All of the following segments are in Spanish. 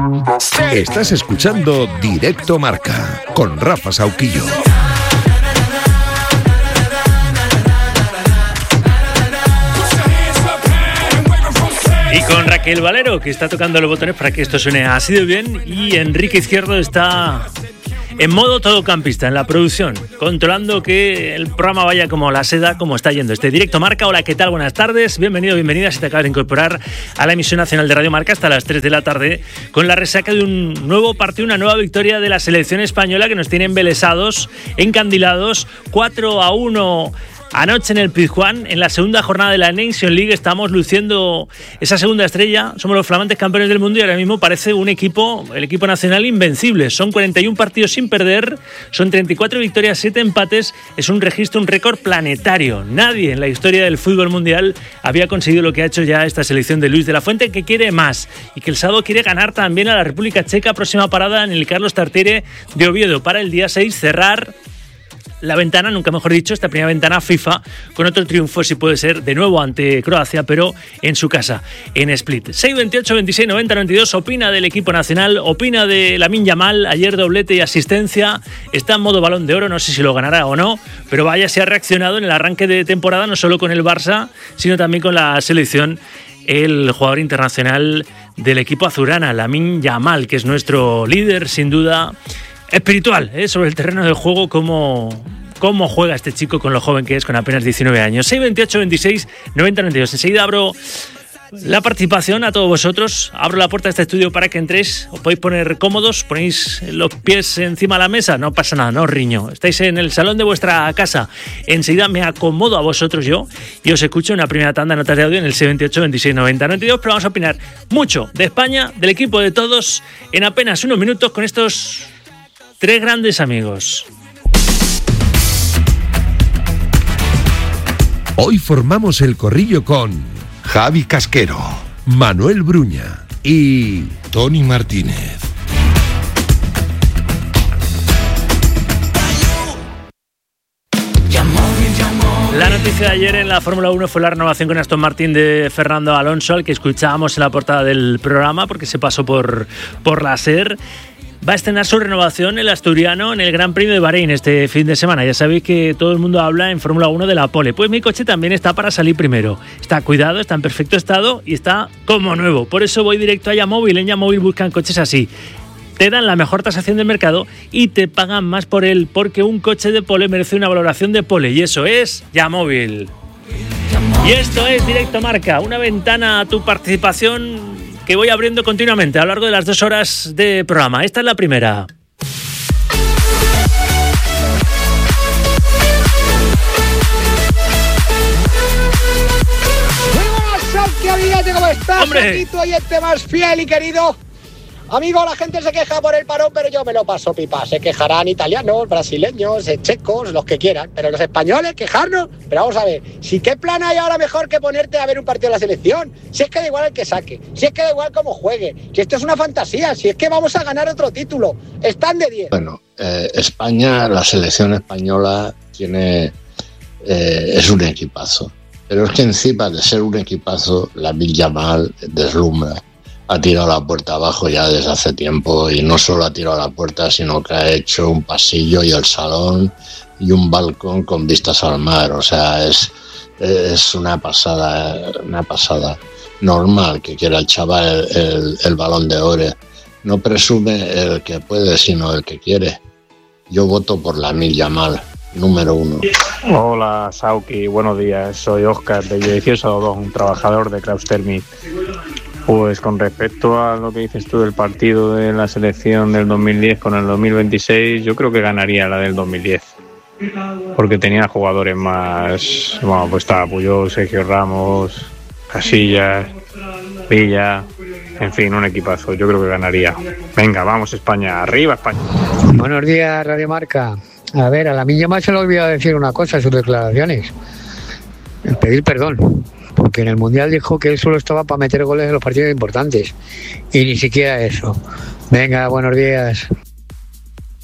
Estás escuchando Directo Marca con Rafa Sauquillo. Y con Raquel Valero, que está tocando los botones para que esto suene así de bien, y Enrique Izquierdo está en modo todocampista en la producción, controlando que el programa vaya como la seda, como está yendo este Directo Marca. Hola, ¿qué tal? Buenas tardes, bienvenido, bienvenida si te acabas de incorporar a la emisión nacional de Radio Marca hasta las 3 de la tarde, con la resaca de un nuevo partido, una nueva victoria de la selección española que nos tiene embelesados, encandilados. 4-1 anoche en el Pizjuán, en la segunda jornada de la Nation League. Estamos luciendo esa segunda estrella, somos los flamantes campeones del mundo y ahora mismo parece un equipo, el equipo nacional, invencible. Son 41 partidos sin perder, son 34 victorias, 7 empates, es un registro, un récord planetario. Nadie en la historia del fútbol mundial había conseguido lo que ha hecho ya esta selección de Luis de la Fuente, que quiere más y que el sábado quiere ganar también a la República Checa. Próxima parada en el Carlos Tartiere de Oviedo para el día 6, cerrar la ventana, nunca mejor dicho, esta primera ventana FIFA con otro triunfo, si puede ser, de nuevo ante Croacia, pero en su casa, en Split. 628 26 90 92, opina del equipo nacional, opina de Lamine Yamal, ayer doblete y asistencia, está en modo Balón de Oro, no sé si lo ganará o no, pero vaya, se ha reaccionado en el arranque de temporada, no solo con el Barça, sino también con la selección, el jugador internacional del equipo azulgrana, Lamine Yamal, que es nuestro líder, sin duda espiritual, sobre el terreno del juego, cómo juega este chico con lo joven que es, con apenas 19 años. 628 26 90 92. Enseguida abro la participación a todos vosotros, abro la puerta de este estudio para que entréis, os podéis poner cómodos, ponéis los pies encima de la mesa, no pasa nada, no os riño, estáis en el salón de vuestra casa, enseguida me acomodo a vosotros yo y os escucho en una primera tanda de notas de audio en el 628 26 90 92, pero vamos a opinar mucho de España, del equipo de todos, en apenas unos minutos con estos tres grandes amigos. Hoy formamos el corrillo con Javi Casquero, Manuel Bruña y Tony Martínez. La noticia de ayer en la Fórmula 1 fue la renovación con Aston Martin de Fernando Alonso, al que escuchábamos en la portada del programa porque se pasó por la SER. Va a estrenar su renovación el asturiano en el Gran Premio de Bahrein este fin de semana. Ya sabéis que todo el mundo habla en Fórmula 1 de la pole. Pues mi coche también está para salir primero. Está cuidado, está en perfecto estado y está como nuevo. Por eso voy directo a Yamóvil. En Yamóvil buscan coches así. Te dan la mejor tasación del mercado y te pagan más por él, porque un coche de pole merece una valoración de pole. Y eso es Yamóvil. Y esto es Directo Marca, una ventana a tu participación que voy abriendo continuamente a lo largo de las 2 horas de programa. Esta es la primera. Muy buenas, Sauki, amiguete, ¿cómo estás? ¡Hombre! Aquí tu oyente más fiel y querido. Amigo, la gente se queja por el parón, pero yo me lo paso pipa. Se quejarán italianos, brasileños, checos, los que quieran. Pero los españoles, quejarnos. Pero vamos a ver, si qué plan hay ahora mejor que ponerte a ver un partido de la selección. Si es que da igual el que saque, si es que da igual cómo juegue, si esto es una fantasía, si es que vamos a ganar otro título. Están de 10. Bueno, España, la selección española es un equipazo. Pero es que encima de ser un equipazo, Lamine Yamal deslumbra. Ha tirado la puerta abajo ya desde hace tiempo, y no solo ha tirado la puerta, sino que ha hecho un pasillo y el salón y un balcón con vistas al mar. O sea, es una pasada normal que quiera el chaval el Balón de Oro. No presume el que puede, sino el que quiere. Yo voto por Lamine Yamal, número 1. Hola Sauki, buenos días, soy Óscar de 18-2, un trabajador de Kraus Thermic. Pues con respecto a lo que dices tú del partido de la selección del 2010 con el 2026, yo creo que ganaría la del 2010. Porque tenía jugadores más... Bueno, pues estaba Puyol, Sergio Ramos, Casillas, Villa... En fin, un equipazo, yo creo que ganaría. Venga, vamos España, arriba España. Buenos días, Radio Marca. A ver, a Lamine Yamal se le ha olvidado decir una cosa en sus declaraciones. Pedir perdón. Porque en el Mundial dijo que él solo estaba para meter goles en los partidos importantes. Y ni siquiera eso. Venga, buenos días.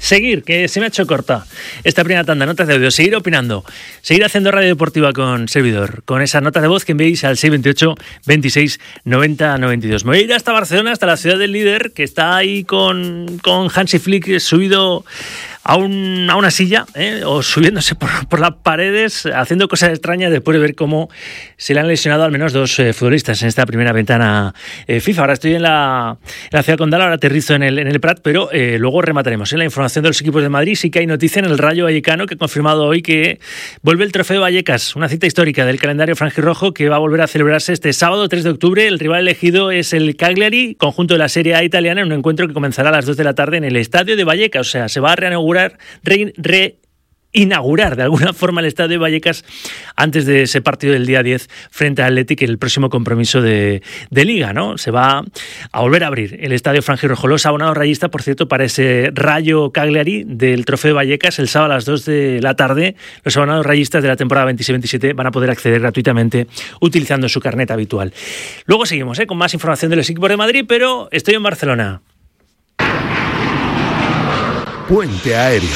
seguir, que se me ha hecho corta esta primera tanda, notas de audio, seguir opinando, seguir haciendo radio deportiva con servidor, con esas notas de voz que enviéis al 628 26 90 92. Me voy a ir hasta Barcelona, hasta la ciudad del líder, que está ahí con Hansi Flick subido a una silla, o subiéndose por las paredes, haciendo cosas extrañas después de ver cómo se le han lesionado al menos 2 futbolistas en esta primera ventana FIFA. Ahora estoy en la ciudad condal, ahora aterrizo en el Prat, pero luego remataremos. En la información de los equipos de Madrid sí que hay noticia en el Rayo Vallecano, que ha confirmado hoy que vuelve el Trofeo Vallecas, una cita histórica del calendario franjirrojo que va a volver a celebrarse este sábado 3 de octubre. El rival elegido es el Cagliari, conjunto de la Serie A italiana, en un encuentro que comenzará a las 2 de la tarde en el Estadio de Vallecas. O sea, se va a reinaugurar de alguna forma el Estadio de Vallecas antes de ese partido del día 10 frente al Athletic, el próximo compromiso de Liga, ¿no? Se va a volver a abrir el Estadio franjirrojo. Los abonados rayistas, por cierto, para ese Rayo Cagliari del Trofeo de Vallecas, el sábado a las 2 de la tarde, los abonados rayistas de la temporada 26-27 van a poder acceder gratuitamente utilizando su carnet habitual. Luego seguimos con más información de los equipos de Madrid, pero estoy en Barcelona. Puente Aéreo.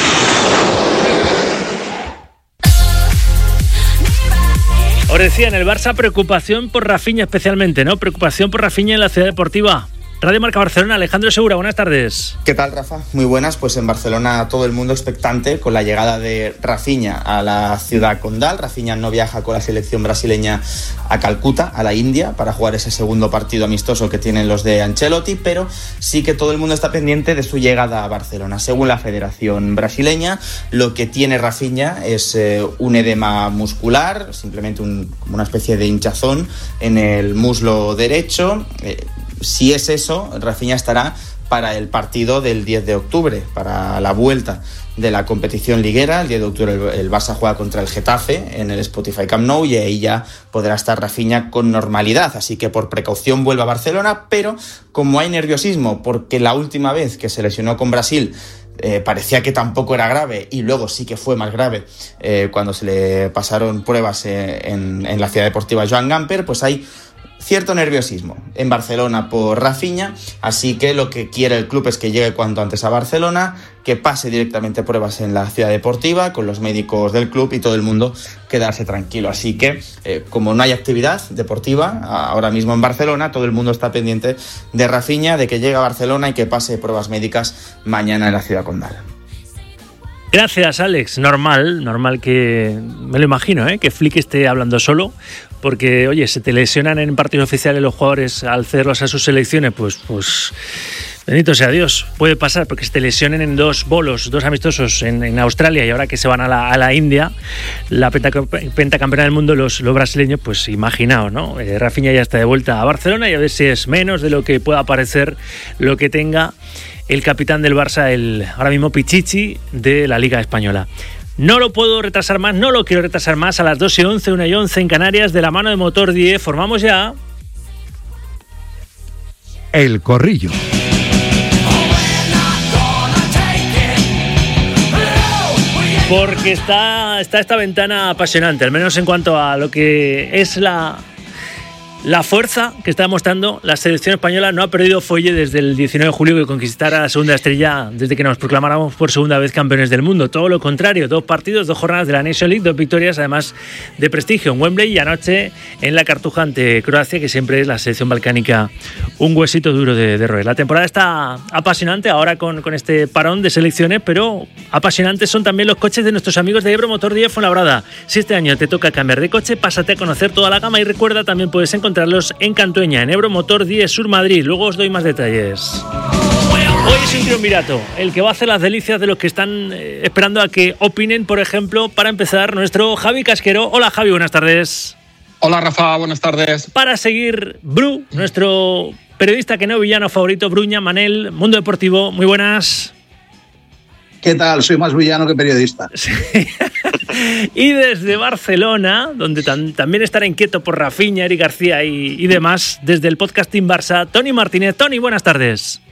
Os decía, en el Barça preocupación por Rafinha especialmente, ¿no? Preocupación por Rafinha en la ciudad deportiva. Radio Marca Barcelona, Alejandro Segura, buenas tardes. ¿Qué tal, Rafa? Muy buenas. Pues en Barcelona todo el mundo expectante con la llegada de Rafinha a la ciudad condal. Rafinha no viaja con la selección brasileña a Calcuta, a la India, para jugar ese segundo partido amistoso que tienen los de Ancelotti, pero sí que todo el mundo está pendiente de su llegada a Barcelona. Según la Federación Brasileña, lo que tiene Rafinha es un edema muscular, simplemente una especie de hinchazón en el muslo derecho. Si es eso, Rafinha estará para el partido del 10 de octubre, para la vuelta de la competición liguera. El 10 de octubre el Barça juega contra el Getafe en el Spotify Camp Nou y ahí ya podrá estar Rafinha con normalidad. Así que por precaución vuelve a Barcelona, pero como hay nerviosismo, porque la última vez que se lesionó con Brasil parecía que tampoco era grave y luego sí que fue más grave cuando se le pasaron pruebas en la ciudad deportiva Joan Gamper, pues hay cierto nerviosismo en Barcelona por Rafinha, así que lo que quiere el club es que llegue cuanto antes a Barcelona, que pase directamente pruebas en la ciudad deportiva con los médicos del club y todo el mundo quedarse tranquilo. Así que como no hay actividad deportiva ahora mismo en Barcelona, todo el mundo está pendiente de Rafinha, de que llegue a Barcelona y que pase pruebas médicas mañana en la ciudad condal. Gracias, Alex. Normal que, me lo imagino, que Flick esté hablando solo, porque, oye, se te lesionan en partidos oficiales los jugadores al cederlos a sus selecciones, pues bendito sea Dios, puede pasar, porque se te lesionen en 2 bolos, 2 amistosos en Australia y ahora que se van a la India, la pentacampeona del mundo, los brasileños, pues imaginaos, ¿no? Rafinha ya está de vuelta a Barcelona y a ver si es menos de lo que pueda parecer lo que tenga el capitán del Barça, el ahora mismo Pichichi de la Liga Española. No lo puedo retrasar más, no lo quiero retrasar más. A las 2:11, 1:11 en Canarias, de la mano de Motor 10, formamos ya El Corrillo. Porque está esta ventana apasionante, al menos en cuanto a lo que es la fuerza que está mostrando la selección española. No ha perdido fuelle desde el 19 de julio que conquistara la segunda estrella, desde que nos proclamáramos por segunda vez campeones del mundo. Todo lo contrario, 2 partidos, 2 jornadas de la Nation League, 2 victorias además de prestigio en Wembley y anoche en la Cartuja ante Croacia, que siempre es la selección balcánica un huesito duro de roer. La temporada está apasionante ahora con este parón de selecciones, pero apasionantes son también los coches de nuestros amigos de Ebro Motor 10 Fuenlabrada. Si este año te toca cambiar de coche, pásate a conocer toda la gama y recuerda, también puedes encontrarlos en Cantueña, en Ebro Motor 10 Sur Madrid. Luego os doy más detalles. Hoy es un triunvirato, el que va a hacer las delicias de los que están esperando a que opinen, por ejemplo, para empezar, nuestro Javi Casquero. Hola, Javi, buenas tardes. Hola, Rafa, buenas tardes. Para seguir, Bru, nuestro periodista que no villano favorito, Bruña, Manel, Mundo Deportivo, muy buenas. ¿Qué tal? Soy más villano que periodista. Sí. Y desde Barcelona, donde también estará inquieto por Rafinha, Eric García y demás, desde el podcasting Barça, Toni Martínez. Toni, buenas tardes.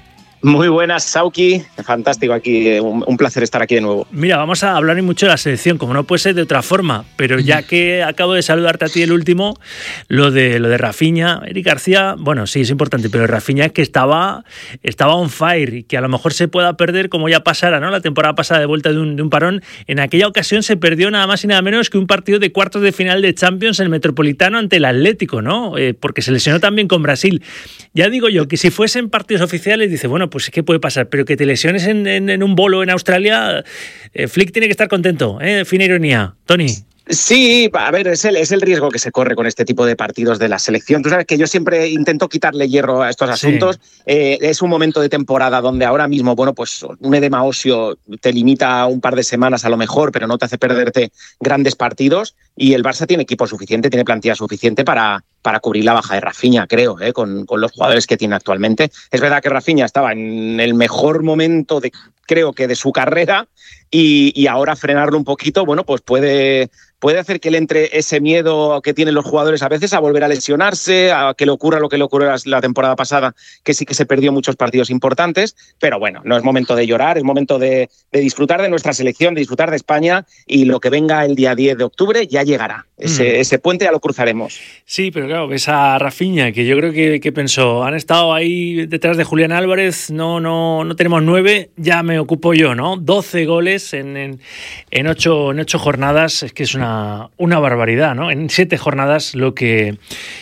Muy buenas, Sauki. Fantástico aquí, un placer estar aquí de nuevo. Mira, vamos a hablar mucho de la selección, como no puede ser de otra forma, pero ya que acabo de saludarte a ti el último, lo de Rafinha, Eric García, bueno, sí, es importante, pero Rafinha es que estaba on fire y que a lo mejor se pueda perder como ya pasara, ¿no? La temporada pasada de vuelta de un parón. En aquella ocasión se perdió nada más y nada menos que un partido de cuartos de final de Champions en el Metropolitano ante el Atlético, ¿no? Porque se lesionó también con Brasil. Ya digo yo que si fuesen partidos oficiales, dice, bueno, pues ¿qué puede pasar? Pero que te lesiones en un bolo en Australia, Flick tiene que estar contento, fina ironía. Tony. Sí, a ver, es el riesgo que se corre con este tipo de partidos de la selección. Tú sabes que yo siempre intento quitarle hierro a estos asuntos. Sí. Es un momento de temporada donde ahora mismo, bueno, pues un edema óseo te limita un par de semanas a lo mejor, pero no te hace perderte grandes partidos. Y el Barça tiene equipo suficiente, tiene plantilla suficiente para cubrir la baja de Rafinha, creo, con los jugadores que tiene actualmente. Es verdad que Rafinha estaba en el mejor momento creo que de su carrera y ahora frenarlo un poquito, bueno, pues puede hacer que le entre ese miedo que tienen los jugadores a veces a volver a lesionarse, a que le ocurra lo que le ocurrió la temporada pasada, que sí que se perdió muchos partidos importantes, pero bueno, no es momento de llorar, es momento de disfrutar de nuestra selección, de disfrutar de España, y lo que venga el día 10 de octubre ya llegará. Ese puente ya lo cruzaremos. Sí, pero claro, ves a Rafinha, que yo creo que pensó, han estado ahí detrás de Julián Álvarez, no tenemos 9, ya me ocupo yo, ¿no? 12 goles en 8 jornadas, es que es una barbaridad, ¿no? En 7 jornadas 12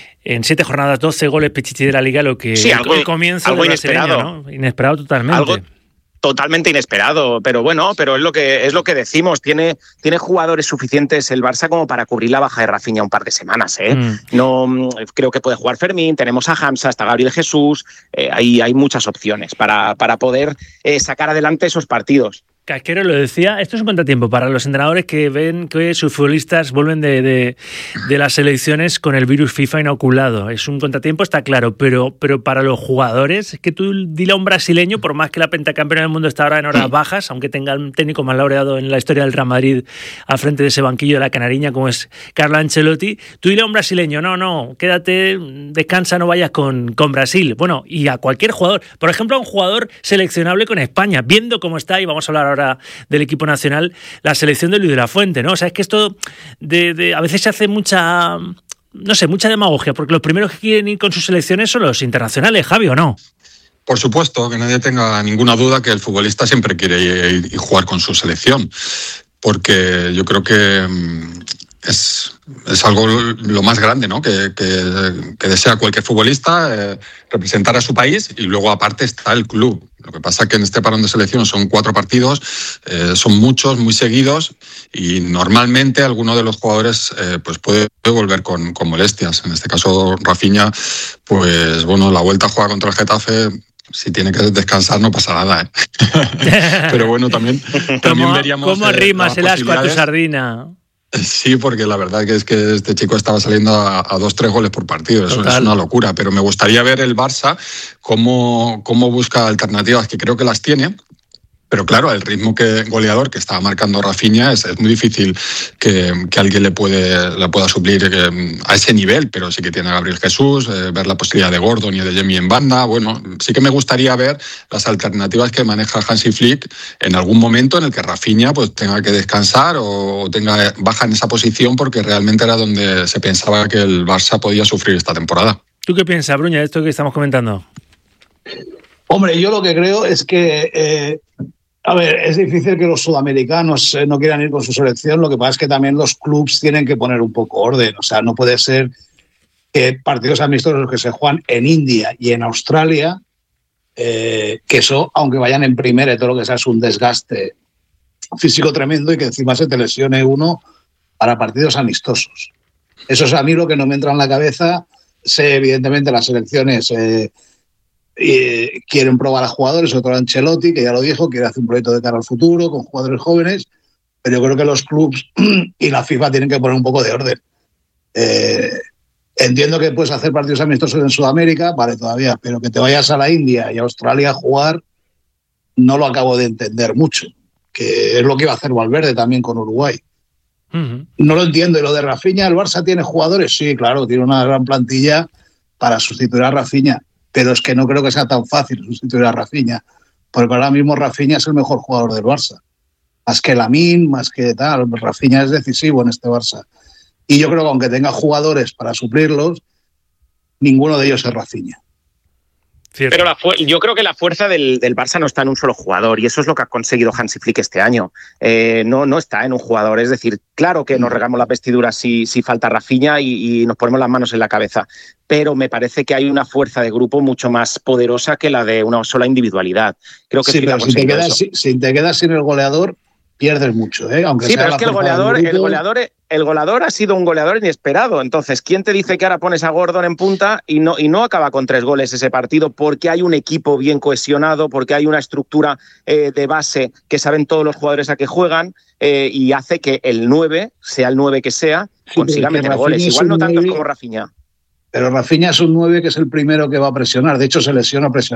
goles Pichichi de la Liga, lo que sí, el comienzo algo de inesperado, ¿no? Inesperado totalmente. Algo totalmente inesperado, pero bueno, pero es lo que decimos, tiene jugadores suficientes el Barça como para cubrir la baja de Rafinha un par de semanas, No creo que puede jugar Fermín, tenemos a Hamza, hasta Gabriel Jesús, hay muchas opciones para poder sacar adelante esos partidos. Casquero lo decía, esto es un contratiempo para los entrenadores que ven que sus futbolistas vuelven de las selecciones con el virus FIFA inoculado. Es un contratiempo, está claro, pero para los jugadores, es que tú dile a un brasileño, por más que la pentacampeona del mundo está ahora en horas bajas, aunque tenga un técnico más laureado en la historia del Real Madrid al frente de ese banquillo de la Canariña como es Carlo Ancelotti, tú dile a un brasileño, no, quédate, descansa, no vayas con Brasil. Bueno, y a cualquier jugador, por ejemplo a un jugador seleccionable con España, viendo cómo está, y vamos a hablar ahora del equipo nacional, la selección de Luis de la Fuente, ¿no? O sea, es que esto a veces se hace mucha demagogia, porque los primeros que quieren ir con sus selecciones son los internacionales, Javi, ¿o no? Por supuesto, que nadie tenga ninguna duda que el futbolista siempre quiere ir y jugar con su selección, porque yo creo que es algo lo más grande, ¿no? Que desea cualquier futbolista, representar a su país, y luego aparte está el club. Lo que pasa es que en este parón de selección son 4 partidos, son muchos, muy seguidos, y normalmente alguno de los jugadores pues puede volver con molestias. En este caso Rafinha, pues bueno, la vuelta juega contra el Getafe. Si tiene que descansar no pasa nada, Pero bueno, también veríamos... ¿Cómo arrimas el asco a tu sardina? Sí, porque la verdad que es que este chico estaba saliendo a 2-3 goles por partido. Eso es una locura. Pero me gustaría ver el Barça cómo busca alternativas, que creo que las tiene. Pero claro, el ritmo goleador que estaba marcando Rafinha es muy difícil que alguien le pueda suplir a ese nivel, pero sí que tiene a Gabriel Jesús, ver la posibilidad de Gordon y de Jamie en banda. Bueno, sí que me gustaría ver las alternativas que maneja Hansi Flick en algún momento en el que Rafinha pues tenga que descansar o tenga baja en esa posición, porque realmente era donde se pensaba que el Barça podía sufrir esta temporada. ¿Tú qué piensas, Bruña, de esto que estamos comentando? Hombre, yo lo que creo es que... A ver, es difícil que los sudamericanos no quieran ir con su selección. Lo que pasa es que también los clubs tienen que poner un poco orden. O sea, no puede ser que partidos amistosos que se juegan en India y en Australia, que eso, aunque vayan en primera y todo lo que sea, es un desgaste físico tremendo, y que encima se te lesione uno para partidos amistosos. Eso es a mí lo que no me entra en la cabeza. Sé, evidentemente, las selecciones... quieren probar a jugadores, sobre todo Ancelotti, que ya lo dijo, quiere hacer un proyecto de cara al futuro con jugadores jóvenes, pero yo creo que los clubs y la FIFA tienen que poner un poco de orden. Entiendo que puedes hacer partidos amistosos en Sudamérica, vale, todavía, pero que te vayas a la India y a Australia a jugar, no lo acabo de entender mucho, que es lo que iba a hacer Valverde también con Uruguay. No lo entiendo. Y lo de Rafinha, ¿el Barça tiene jugadores? Sí, claro, tiene una gran plantilla para sustituir a Rafinha. pero es que no creo que sea tan fácil sustituir a Rafinha, porque ahora mismo Rafinha es el mejor jugador del Barça. Más que Lamine, más que tal, Rafinha es decisivo en este Barça. Y yo creo que aunque tenga jugadores para suplirlos, ninguno de ellos es Rafinha. Cierto. Pero yo creo que la fuerza del Barça no está en un solo jugador, y eso es lo que ha conseguido Hansi Flick este año. No está en un jugador, es decir, claro que nos regamos la vestidura si falta Rafinha y nos ponemos las manos en la cabeza, pero me parece que hay una fuerza de grupo mucho más poderosa que la de una sola individualidad. Creo que sí, pero si te quedas sin el goleador, pierdes mucho, aunque sí, sea pero es que el goleador ha sido un goleador inesperado. Entonces, ¿quién te dice que ahora pones a Gordon en punta y no acaba con 3 goles ese partido? Porque hay un equipo bien cohesionado, porque hay una estructura de base que saben todos los jugadores a qué juegan, y hace que el 9, sea el 9 que sea, consiga meter goles. Igual no tantos como Rafinha. Pero Rafinha es un 9 que es el primero que va a presionar. De hecho, se lesiona presionando.